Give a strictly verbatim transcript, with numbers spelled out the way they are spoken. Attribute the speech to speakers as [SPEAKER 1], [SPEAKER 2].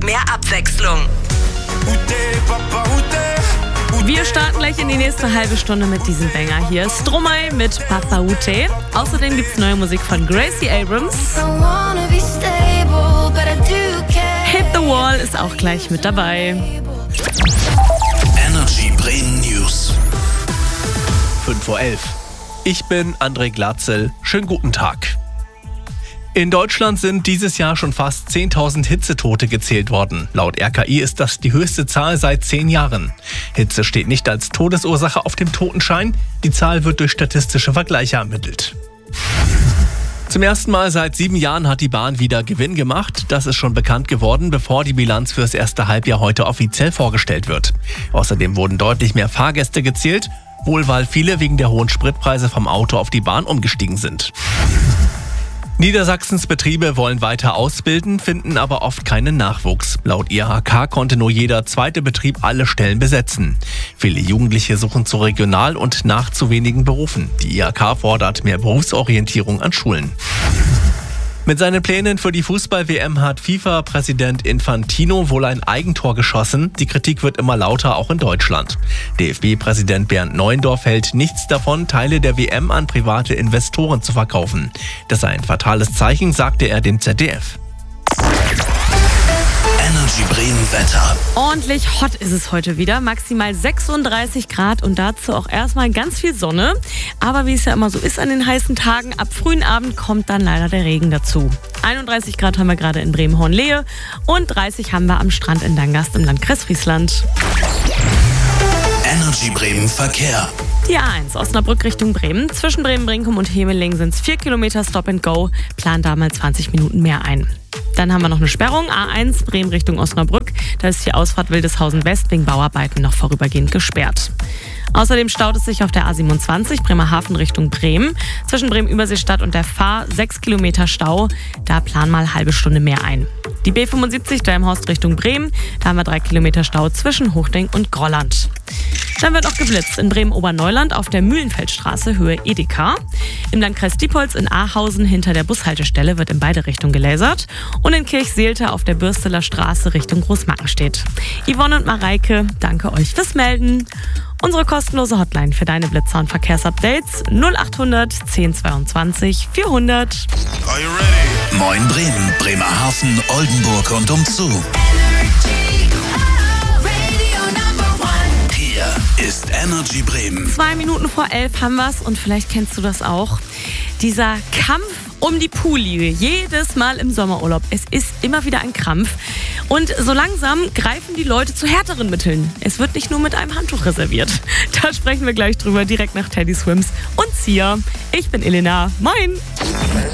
[SPEAKER 1] mehr Abwechslung.
[SPEAKER 2] Wir starten gleich in die nächste halbe Stunde mit diesem Banger hier. Stromae mit Papa Ute. Außerdem gibt's neue Musik von Gracie Abrams. Hit the Wall ist auch gleich mit dabei.
[SPEAKER 3] Energy Bremen News.
[SPEAKER 4] fünf Uhr elf. Ich bin André Glatzel. Schönen guten Tag. In Deutschland sind dieses Jahr schon fast zehntausend Hitzetote gezählt worden. Laut R K I ist das die höchste Zahl seit zehn Jahren. Hitze steht nicht als Todesursache auf dem Totenschein. Die Zahl wird durch statistische Vergleiche ermittelt. Zum ersten Mal seit sieben Jahren hat die Bahn wieder Gewinn gemacht. Das ist schon bekannt geworden, bevor die Bilanz fürs erste Halbjahr heute offiziell vorgestellt wird. Außerdem wurden deutlich mehr Fahrgäste gezählt, wohl weil viele wegen der hohen Spritpreise vom Auto auf die Bahn umgestiegen sind. Niedersachsens Betriebe wollen weiter ausbilden, finden aber oft keinen Nachwuchs. Laut I H K konnte nur jeder zweite Betrieb alle Stellen besetzen. Viele Jugendliche suchen zu regional und nach zu wenigen Berufen. Die I H K fordert mehr Berufsorientierung an Schulen. Mit seinen Plänen für die Fußball-W M hat FIFA-Präsident Infantino wohl ein Eigentor geschossen. Die Kritik wird immer lauter, auch in Deutschland. D F B-Präsident Bernd Neuendorf hält nichts davon, Teile der W M an private Investoren zu verkaufen. Das sei ein fatales Zeichen, sagte er dem Z D F.
[SPEAKER 3] Energy Bremen Wetter.
[SPEAKER 2] Ordentlich hot ist es heute wieder, maximal sechsunddreißig Grad und dazu auch erstmal ganz viel Sonne. Aber wie es ja immer so ist an den heißen Tagen, ab frühen Abend kommt dann leider der Regen dazu. einunddreißig Grad haben wir gerade in Bremen-Hornlehe und dreißig haben wir am Strand in Dangast im Landkreis Friesland.
[SPEAKER 3] Energy Bremen Verkehr.
[SPEAKER 2] Die A eins Osnabrück Richtung Bremen. Zwischen Bremen-Brinkum und Hemeling sind es vier Kilometer Stop and Go. Plant da mal zwanzig Minuten mehr ein. Dann haben wir noch eine Sperrung, A eins Bremen Richtung Osnabrück. Da ist die Ausfahrt Wildeshausen West wegen Bauarbeiten noch vorübergehend gesperrt. Außerdem staut es sich auf der A siebenundzwanzig Bremerhaven Richtung Bremen. Zwischen Bremen-Überseestadt und der Fahr sechs Kilometer Stau. Da planen mal eine halbe Stunde mehr ein. Die B fünfundsiebzig Delmhorst Richtung Bremen. Da haben wir drei Kilometer Stau zwischen Hochding und Grolland. Dann wird noch geblitzt in Bremen-Oberneuland auf der Mühlenfeldstraße Höhe Edeka. Im Landkreis Diepholz in Ahausen hinter der Bushaltestelle wird in beide Richtungen gelasert. Und in Kirchseelte auf der Bürsteler Straße Richtung Großmackenstedt. Yvonne und Mareike, danke euch fürs Melden. Unsere kostenlose Hotline für deine Blitzer und Verkehrsupdates null achthundert zehn zweiundzwanzig vierhundert.
[SPEAKER 3] Are you ready? Moin Bremen, Bremerhaven, Oldenburg und umzu. Hier ist Energy Bremen.
[SPEAKER 2] Zwei Minuten vor elf haben wir's und vielleicht kennst du das auch. Dieser Kampf um die Poolliege, jedes Mal im Sommerurlaub. Es ist immer wieder ein Krampf. Und so langsam greifen die Leute zu härteren Mitteln. Es wird nicht nur mit einem Handtuch reserviert. Da sprechen wir gleich drüber, direkt nach Teddy Swims und Sia. Ich bin Elena. Moin!